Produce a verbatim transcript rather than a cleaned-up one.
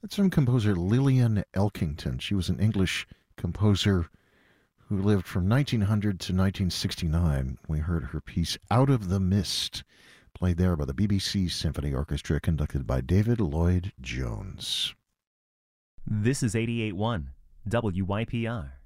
That's from composer Lillian Elkington. She was an English composer who lived from nineteen hundred to nineteen sixty-nine. We heard her piece Out of the Mist, played there by the B B C Symphony Orchestra, conducted by David Lloyd Jones. This is eighty-eight point one W Y P R.